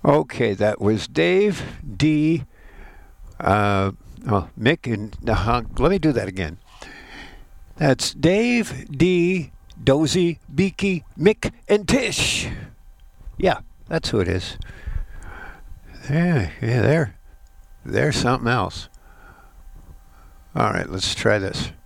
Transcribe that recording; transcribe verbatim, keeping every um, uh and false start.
Okay, that was Dave D. Uh, oh, Mick and uh, let me do that again. That's Dave D. Dozy, Beaky, Mick, and Tish. Yeah, that's who it is. Yeah, yeah, there. There's something else. All right, let's try this.